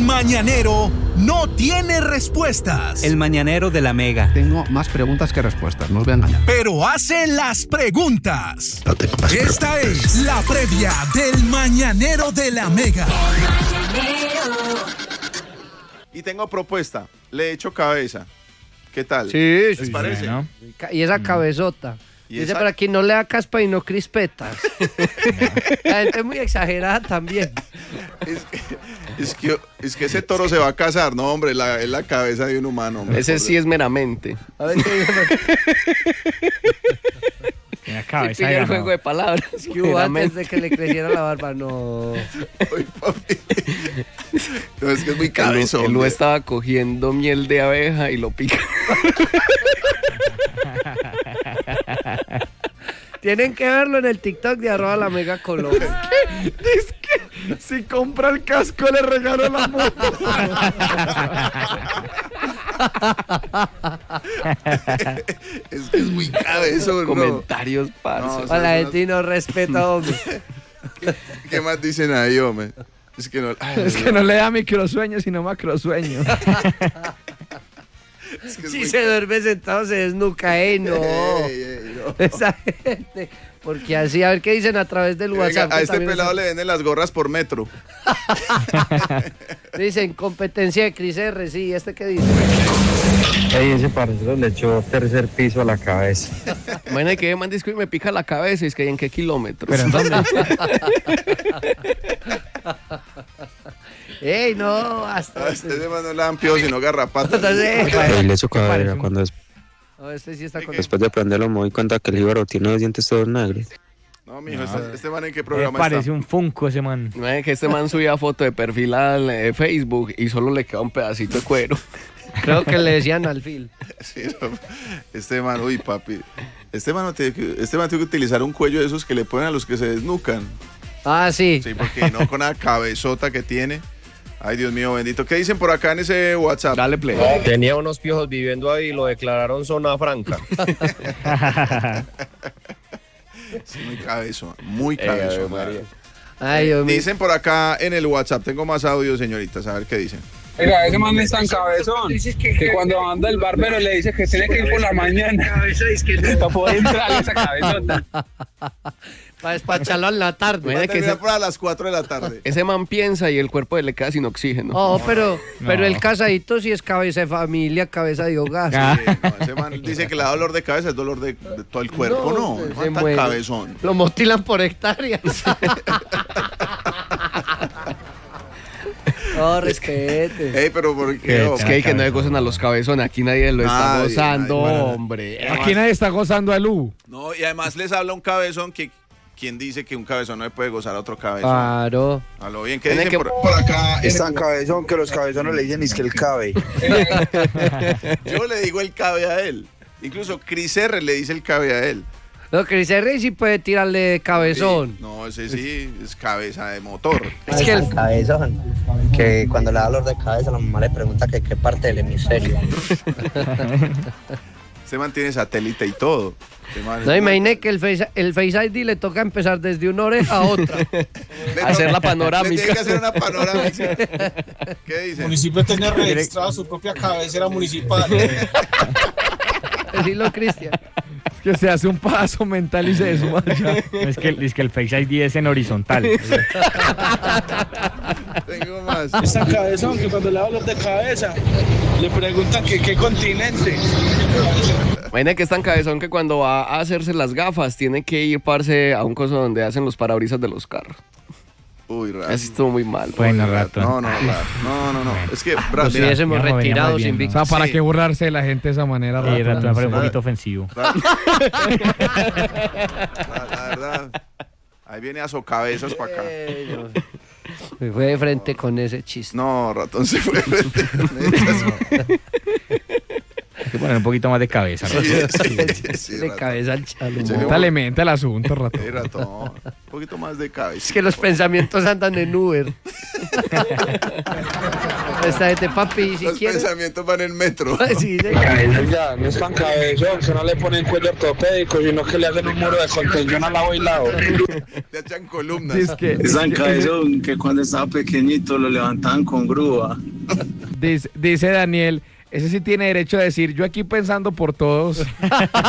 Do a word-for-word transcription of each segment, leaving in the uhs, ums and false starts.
mañanero no tiene respuestas. El mañanero de la Mega. Tengo más preguntas que respuestas, no os voy a engañar. Pero hace las preguntas. No tengo más Esta preguntas. es la previa del mañanero de la Mega. Y tengo propuesta. Le echo cabeza. ¿Qué tal? Sí, ¿Les sí, parece? sí, ¿no? Y esa cabezota. ¿Y Dice, esa? para quien no le da caspa y no crispetas. La gente es muy exagerada también. Es que, es, que, es que ese toro se va a casar, no, hombre, la, es la cabeza de un humano. Hombre, Ese sí es meramente. A ver qué dice. Tiene Sí, pide el juego de palabras. Que hubo antes de que le creciera la barba, no. Ay, papi. No, es que es muy cabezón. Él lo estaba cogiendo miel de abeja y lo pica. Tienen que verlo en el TikTok de arroba la Mega Colombia. Es que si compra el casco le regalo la moto. Es que es muy cabezón. Comentarios, no. parce. No, La gente no respeta, hombre. ¿Qué, ¿Qué más dicen ahí, hombre? Es que no, ay, Es que no le da microsueño, sino macrosueño. es que es Si muy se duerme sentado se desnuca, eh, no. Ey, ey, no. Esa gente. Porque así, a ver qué dicen a través del Venga, WhatsApp. a que este también pelado está- le venden las gorras por metro. Dicen competencia de Cris R, sí, ¿este qué dice? Ey, ese parcero le echó tercer piso a la cabeza. Bueno, que man disco y me pica la cabeza y es que en qué kilómetros. Pero ¿en dónde? Ey, no, hasta. A este se mandó la amplio, sino garrapata. Entonces, Ey, le echó parece cabeza un- cuando des- no, este sí está con. después de prenderlo me doy cuenta que el íbaro tiene los dientes todos negros. No, mijo, este, este man en qué Me programa parece está. un funko ese man. No es que este man subía foto de perfil al eh, Facebook y solo le queda un pedacito de cuero. Creo que le decían al fil. Sí, no, este man, uy, papi. Este man, no tiene que, este man tiene que utilizar un cuello de esos que le ponen a los que se desnucan. Ah, sí. Sí, porque no con la cabezota que tiene. Ay, Dios mío, bendito. ¿Qué dicen por acá en ese WhatsApp? Dale play. Tenía unos piojos viviendo ahí y lo declararon zona franca. Sí, muy cabezón, muy Eh, cabezón. Ave María. Ay, Dios mío. Dicen por acá en el WhatsApp, tengo más audio, señoritas, a ver qué dicen. Oiga, ese man es tan cabezón que cuando anda el barbero le dice que tiene que ir por la mañana para poder entrar a esa cabezota. Para despacharlo en la tarde. Va a Mira que terminar ese, para las cuatro de la tarde. ese man piensa y el cuerpo le queda sin oxígeno. Oh, pero, No. pero el casadito sí es cabeza de familia, cabeza de hogar. Sí, no, ese man dice que le da dolor de cabeza, es dolor de, de todo el cuerpo, No, no. se no tan muere. cabezón. Lo motilan por hectáreas. No, respete. Ey, pero ¿por qué? ¿Qué? hombre? Es que hay que no le gozan a los cabezones. Aquí nadie lo está Nadie, gozando, nadie. hombre. Aquí nadie está gozando a Lu. No, y además les habla un cabezón que ¿quién dice que un cabezón no le puede gozar a otro cabezón? Claro. A lo bien que Tiene dicen que- por, Por acá. Es tan cabezón que los cabezones le dicen es que el cabe. yo le digo el cabe a él. Incluso Cris R le dice el cabe a él. No, Cris R sí puede tirarle de cabezón. Sí, no, ese sí es cabeza de motor. Es que el... cabezón, que cuando le da dolor de cabeza la mamá le pregunta que qué parte del hemisferio. Se mantiene satélite y todo. Este man es No, muy- imagine que el Face, el Face I D le toca empezar desde una oreja a otra. Le hacer toca- la panorámica. Le tiene que hacer una panorámica. ¿Qué El dicen? municipio tiene registrado su propia cabecera municipal. Decirlo, Cristian. Es que se hace un paso mental y se desmaya. Es que, es que el Face I D es en horizontal. Tengo más. Es tan cabezón que cuando le da dolor de cabeza le preguntan que qué continente. Imagina que es tan cabezón que cuando va a hacerse las gafas tiene que ir, parce, a un coso donde hacen los parabrisas de los carros. Uy, rato. Así estuvo muy mal. Bueno, Uy, rato. No, no, rato. no, no, no. Es que, Brad, Nos mira, hubiésemos ya no retirado veníamos sin bien, O Víctor. sea, ¿para Sí. qué burlarse de la gente de esa manera? Y Rato? rato me parece un poquito ofensivo. Brad, la, la verdad, ahí viene a socabezas para acá. Eh, no. Me fue de frente con ese chiste. No, ratón se fue frente con esas. Hay que poner un poquito más de cabeza, ¿no? Sí, sí, sí, sí, de ratón. cabeza al chalo. Sí, Dale mente al asunto, ratón. Sí, ratón. Un poquito más de cabeza. Es que los pensamientos andan en Uber. Esta gente, papi, si Los quieres. pensamientos van en metro. Sí, de- Ya, no es tan cabezón, que no le ponen cuello ortopédico, sino que le hacen un muro de contención al lado y lado. Le echan columnas. Dice que, Es tan cabezón que cuando estaba pequeñito lo levantaban con grúa. dice, dice Daniel, ese sí tiene derecho a decir, yo aquí pensando por todos. Ese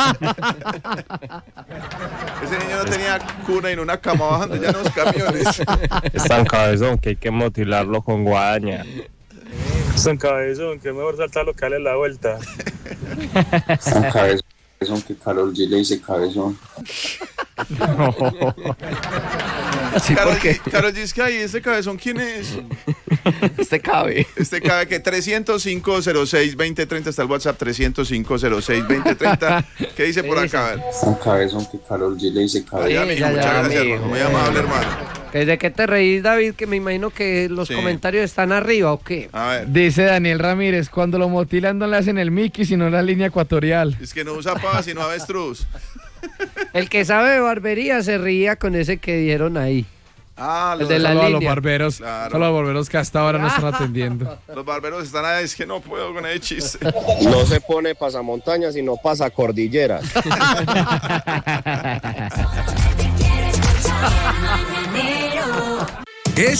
niño no tenía cuna y en una cama bajando ya en los camiones. Es tan cabezón que hay que motilarlo con guadaña. Es tan cabezón que es mejor saltarlo que darle la vuelta. Es tan cabezón que Karol G le dice cabezón. No. Sí, Karol porque G, Karol G, es que ahí, ¿este cabezón quién es? Este cabe. Este cabe que trescientos cinco cero seis veinte treinta está el WhatsApp trescientos cinco cero seis veinte treinta. ¿Qué dice por acá? A ver. Es tan cabezón que Karol G le dice cabezón. Allá, Sí, mijo, ya, muchas ya, gracias, mijo. hermano. Muy amable, hermano. ¿desde qué te reís, David? Que me imagino que los Sí. comentarios están arriba, ¿o qué? A ver. Dice Daniel Ramírez, cuando lo motilan no le hacen el Mickey, sino la línea ecuatorial. Es que no usa pava, sino avestruz. El que sabe de barbería se ría con ese que dijeron ahí. Ah, El los, de la Solo a los línea. barberos, Claro. solo a los barberos que hasta ahora no están atendiendo. los barberos están ahí, es que no puedo con ese chiste. No se pone pasamontañas, sino pasacordilleras.